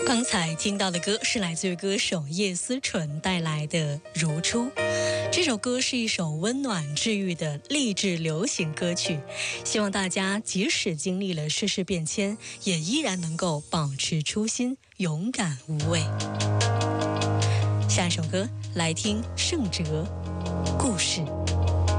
刚才听到的歌是来自于歌手叶思纯带来的《如初》。这首歌是一首温暖治愈的励志流行歌曲，希望大家即使经历了世事变迁，也依然能够保持初心，勇敢无畏。下一首歌来听盛哲故事。